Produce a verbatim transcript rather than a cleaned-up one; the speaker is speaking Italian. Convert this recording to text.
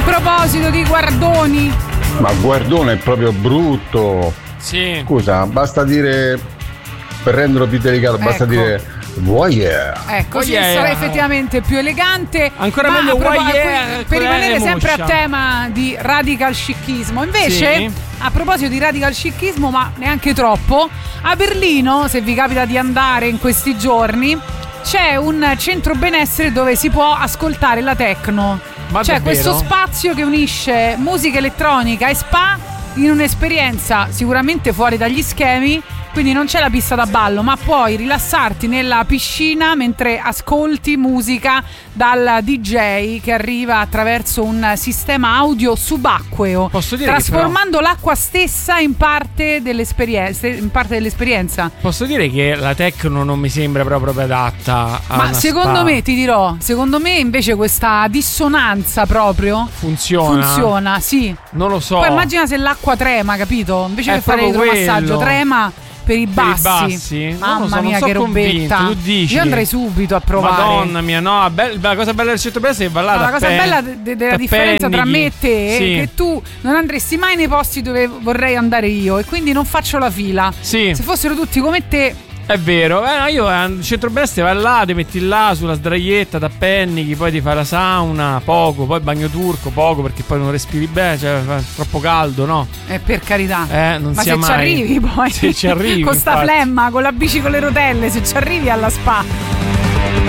proposito di guardoni. Ma guardone è proprio brutto. Sì. Scusa, basta dire, per renderlo più delicato, basta Ecco. dire voyeur. Ecco, così Voyeur. sarà effettivamente più elegante. Ancora ma meglio a propo- voyeur, per con rimanere la sempre a moscia. tema di radical scichismo. Invece, Sì. a proposito di radical scichismo, ma neanche troppo, a Berlino, se vi capita di andare in questi giorni, c'è un centro benessere dove si può ascoltare la techno. Ma c'è davvero? questo spazio che unisce musica elettronica e spa in un'esperienza sicuramente fuori dagli schemi. Quindi non c'è la pista da ballo, ma puoi rilassarti nella piscina mentre ascolti musica dal D J che arriva attraverso un sistema audio subacqueo, Posso dire trasformando l'acqua stessa in parte dell'esperienza, in parte dell'esperienza. Posso dire che la techno non mi sembra proprio adatta a Ma una secondo spa. me, ti dirò, secondo me invece questa dissonanza proprio funziona. funziona, sì. Non lo so. Poi immagina se l'acqua trema, capito? Invece È che fare proprio idromassaggio, quello. trema per i Per i bassi. bassi? Non lo Mamma so, non mia, so che convinto. robetta. Tu dici Io andrei che- subito a provare. Madonna mia, no, be- la cosa bella del centro-benessere è ballare No, la a cosa Pen- bella de- de- della a differenza tra me e te Pennighi. è che tu non andresti mai nei posti dove vorrei andare io e quindi non faccio la fila. Sì. Se fossero tutti come te, È vero, eh, no, io al centro-benessere vai là, ti metti là sulla sdraietta da Pennighi, poi ti fai la sauna, poco, poi bagno turco, poco perché poi non respiri bene, cioè fa troppo caldo, no? eh, per carità. Eh, non Ma sia se mai. ci arrivi poi Se ci arrivi, con sta infatti. flemma, con la bici con le rotelle, se ci arrivi alla spa.